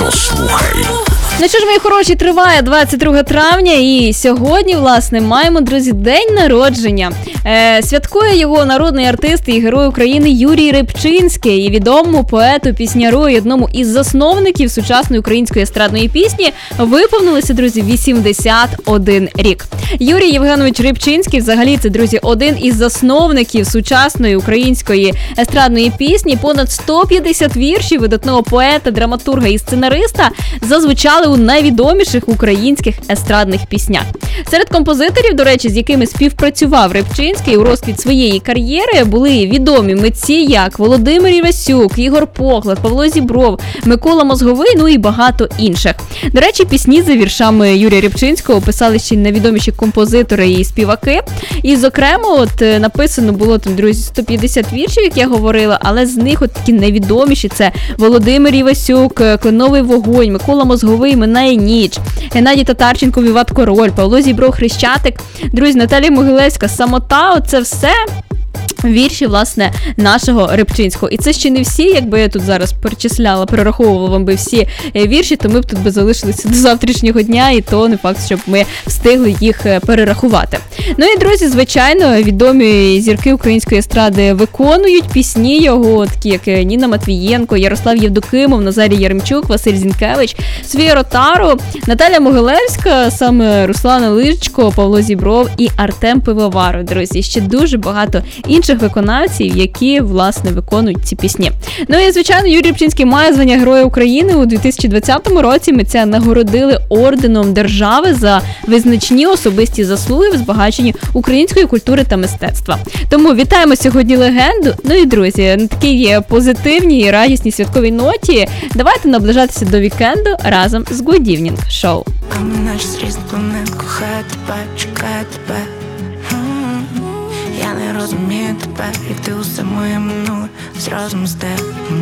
Просто слухай. Ну що ж, мої хороші, триває 22 травня і сьогодні, власне, маємо, друзі, день народження. Святкує його народний артист і герой України Юрій Рибчинський, і відомому поету, пісняру і одному із засновників сучасної української естрадної пісні виповнилося, друзі, 81 рік. Юрій Євгенович Рибчинський, взагалі, це, друзі, один із засновників сучасної української естрадної пісні. Понад 150 віршів видатного поета, драматурга і сценариста зазвучали у найвідоміших українських естрадних піснях. Серед композиторів, до речі, з якими співпрацював Рибчинський у розквіт своєї кар'єри, були відомі митці, як Володимир Івасюк, Ігор Поклад, Павло Зібров, Микола Мозговий, ну і багато інших. До речі, пісні за віршами Юрія Рибчинського писали ще й найвідоміші композитори і співаки. І, зокрема, от написано було там, друзі, 150 віршів, як я говорила, але з них от такі найвідоміші – це Володимир Івасюк, Кленовий вогонь, Микола Мозговий, Минає ніч, Геннадій Татарченко, Віват Король, Павло Зібров, Хрещатик, друзі, Наталія Могилевська, Самота – оце все вірші, власне, нашого Рибчинського. І це ще не всі, якби я тут зараз перечисляла, перераховувала вам би всі вірші, то ми б тут би залишилися до завтрашнього дня, і то не факт, щоб ми встигли їх перерахувати. Ну і, друзі, звичайно, відомі зірки української естради виконують пісні його, такі як Ніна Матвієнко, Ярослав Євдокимов, Назарій Яремчук, Василь Зінкевич, Софія Ротару, Наталя Могилевська, саме Руслана Лижчко, Павло Зібров і Артем Пивоваров, друзі. Ще дуже багато інших виконавців, які, власне, виконують ці пісні. Ну і, звичайно, Юрій Рибчинський має звання Героя України. У 2020 році митця нагородили орденом держави за визначні особисті заслуги в збагаченні української культури та мистецтва. Тому вітаємо сьогодні легенду. Ну і, друзі, на такій позитивній і радісній святковій ноті давайте наближатися до вікенду разом з Good Evening Show. А ми наче з різних планет, кохаю тебе, чекаю тебе. Я не розумію тебе, як ти усе моє минуле, зразу з тебе.